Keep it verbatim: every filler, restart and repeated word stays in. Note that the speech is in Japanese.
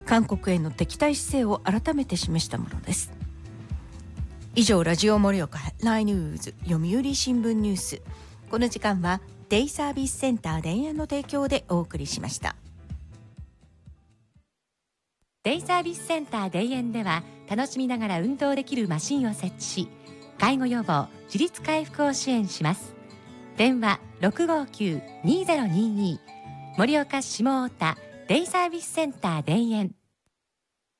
韓国への敵対姿勢を改めて示したものです。以上、ラジオ盛岡ヘッドラインニュース読売新聞ニュース。この時間はデイサービスセンター田園の提供でお送りしました。 デイサービスセンター田園では、楽しみながら運動できるマシンを設置し、介護予防自立回復を支援します。電話 ろくごきゅうにゼロにに 盛岡市下太田デイサービスセンター田園。